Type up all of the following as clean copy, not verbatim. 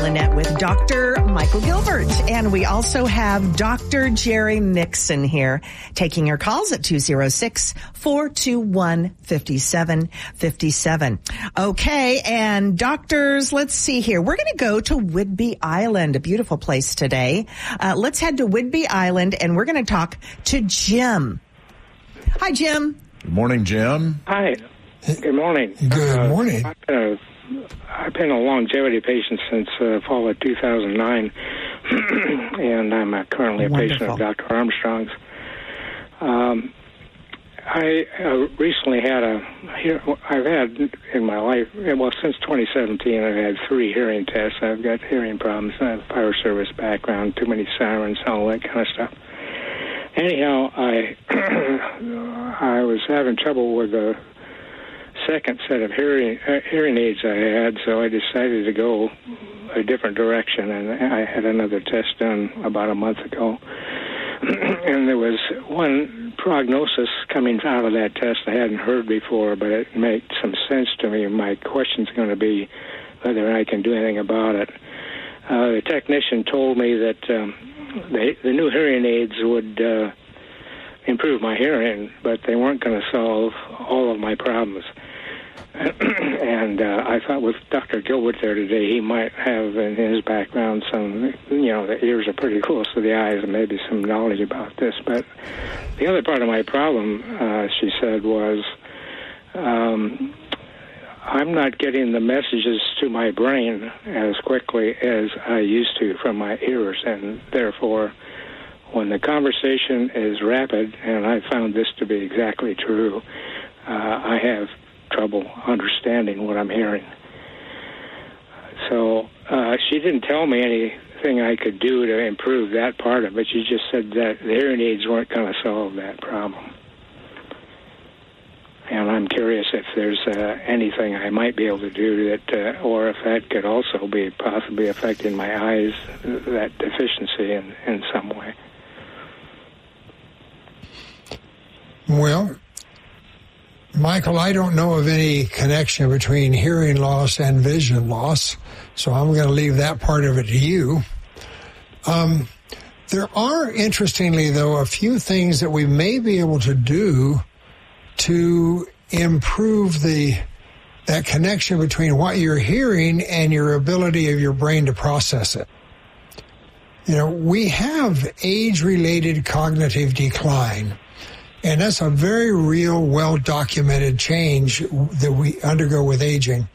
Lynette with Dr. Michael Gilbert. And we also have Dr. Jerry Mixon here taking your calls at 206-421-5757. Okay, and doctors, let's see here. We're going to go to Whidbey Island, a beautiful place today. Let's head to Whidbey Island, and we're going to talk to Jim. Hi, Jim. Good morning, Jim. Hi. Good morning. Good morning. I've been a longevity patient since fall of 2009, and I'm currently a patient of Dr. Armstrong's. I recently I've had in my life, well, since 2017, I've had 3 hearing tests. I've got hearing problems, I have fire service background, too many sirens, all that kind of stuff. Anyhow, I was having trouble with the second set of hearing aids I had, so I decided to go a different direction, and I had another test done about a month ago. And there was one prognosis coming out of that test I hadn't heard before, but it made some sense to me. My question's going to be whether I can do anything about it. The technician told me that the new hearing aids would improve my hearing, but they weren't going to solve all of my problems. And I thought with Dr. Gilbert there today, he might have in his background some, the ears are pretty close to the eyes and maybe some knowledge about this. But the other part of my problem, she said, was I'm not getting the messages to my brain as quickly as I used to from my ears, and therefore when the conversation is rapid, and I found this to be exactly true, I have trouble understanding what I'm hearing. So she didn't tell me anything I could do to improve that part of it. She just said that the hearing aids weren't going to solve that problem. And I'm curious if there's anything I might be able to do that, or if that could also be possibly affecting my eyes, that deficiency in some way. Well, Michael, I don't know of any connection between hearing loss and vision loss, so I'm going to leave that part of it to you. There are, interestingly, though, a few things that we may be able to do to improve that connection between what you're hearing and your ability of your brain to process it. We have age-related cognitive decline. And that's a very real, well-documented change that we undergo with aging.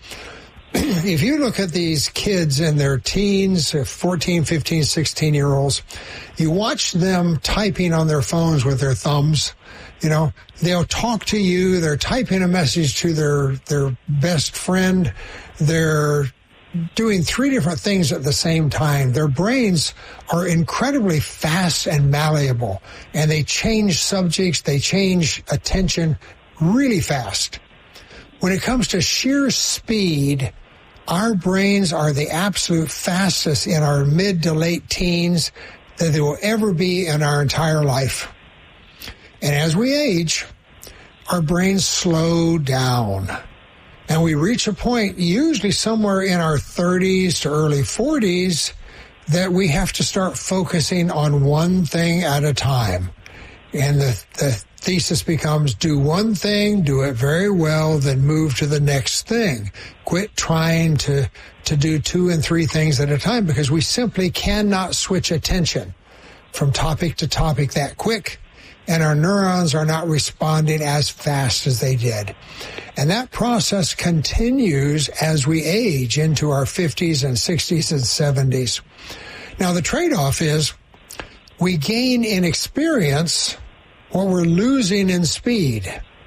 If you look at these kids in their teens, 14, 15, 16-year-olds, you watch them typing on their phones with their thumbs. They'll talk to you. They're typing a message to their best friend. They're doing 3 different things at the same time. Their brains are incredibly fast and malleable, and they change subjects, they change attention really fast. When it comes to sheer speed, our brains are the absolute fastest in our mid to late teens that they will ever be in our entire life. And as we age, our brains slow down. And we reach a point, usually somewhere in our 30s to early 40s, that we have to start focusing on one thing at a time. And the thesis becomes, do one thing, do it very well, then move to the next thing. Quit trying to do 2 and 3 things at a time, because we simply cannot switch attention from topic to topic that quick, and our neurons are not responding as fast as they did. And that process continues as we age into our 50s and 60s and 70s. Now, the trade-off is we gain in experience what we're losing in speed,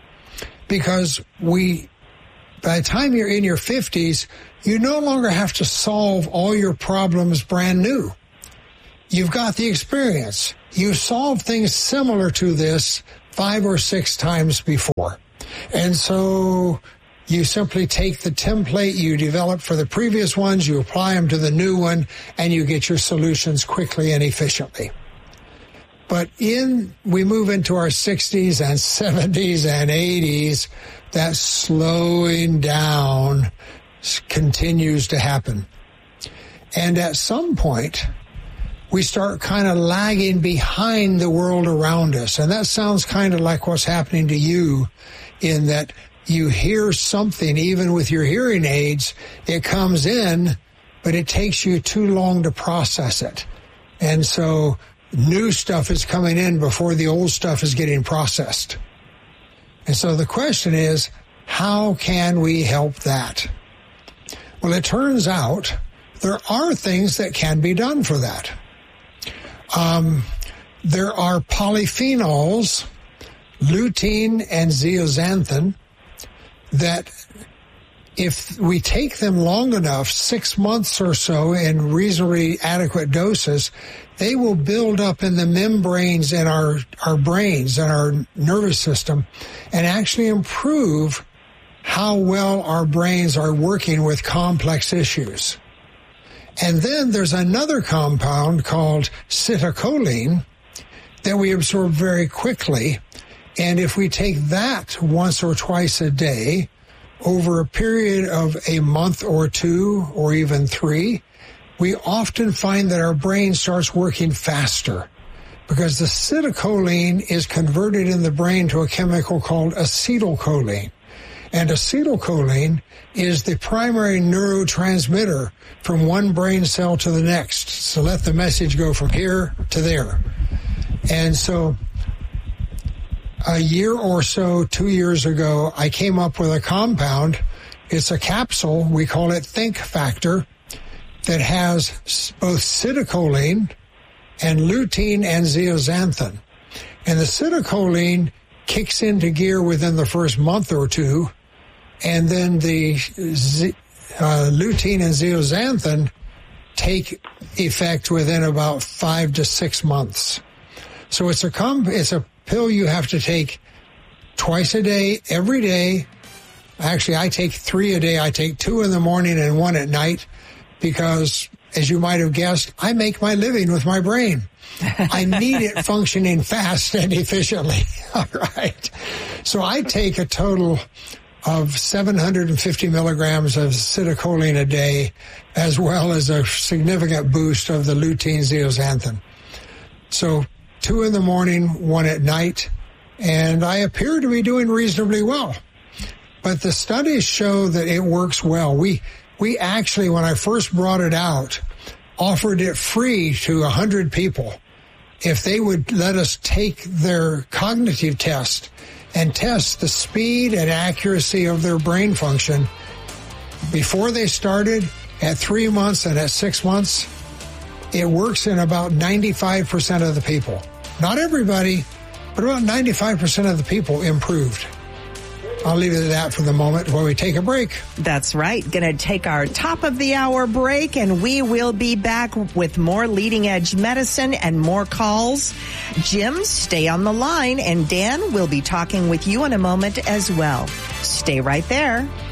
because by the time you're in your 50s, you no longer have to solve all your problems brand new. You've got the experience. You've solved things similar to this 5 or 6 times before. And so you simply take the template you developed for the previous ones, you apply them to the new one, and you get your solutions quickly and efficiently. But we move into our 60s and 70s and 80s, that slowing down continues to happen. And at some point, we start kind of lagging behind the world around us. And that sounds kind of like what's happening to you, in that you hear something, even with your hearing aids, it comes in, but it takes you too long to process it. And so new stuff is coming in before the old stuff is getting processed. And so the question is, how can we help that? Well, it turns out there are things that can be done for that. There are polyphenols, lutein and zeaxanthin, that if we take them long enough, 6 months or so in reasonably adequate doses, they will build up in the membranes in our brains and our nervous system and actually improve how well our brains are working with complex issues. And then there's another compound called acetylcholine that we absorb very quickly. And if we take that once or twice a day over a period of a month or 2 or even 3, we often find that our brain starts working faster, because the acetylcholine is converted in the brain to a chemical called acetylcholine. And acetylcholine is the primary neurotransmitter from one brain cell to the next. So let the message go from here to there. And so a year or so, 2 years ago, I came up with a compound. It's a capsule. We call it Think Factor, that has both acetylcholine and lutein and zeaxanthin. And the acetylcholine kicks into gear within the first month or 2, and then the lutein and zeaxanthin take effect within about 5 to 6 months. So it's a pill you have to take twice a day, every day. Actually, I take 3 a day. I take 2 in the morning and 1 at night, because, as you might have guessed, I make my living with my brain. I need it functioning fast and efficiently. All right. So I take a total of 750 milligrams of acetylcholine a day, as well as a significant boost of the lutein zeaxanthin. So 2 in the morning, 1 at night, and I appear to be doing reasonably well. But the studies show that it works well. We actually, when I first brought it out, offered it free to 100 people if they would let us take their cognitive test and test the speed and accuracy of their brain function before they started, at 3 months and at 6 months. It works in about 95% of the people. Not everybody, but about 95% of the people improved. I'll leave it at that for the moment while we take a break. That's right. Going to take our top of the hour break, and we will be back with more leading edge medicine and more calls. Jim, stay on the line, and Dan will be talking with you in a moment as well. Stay right there.